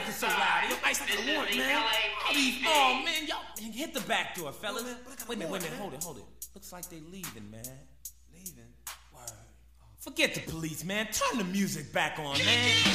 acting so loud? You're nice to want, man. Oh, man, y'all hit the back door, fellas. Wait a minute, hold it. Looks like they leaving, man. Leaving? Word. Forget the police, man. Turn the music back on, man.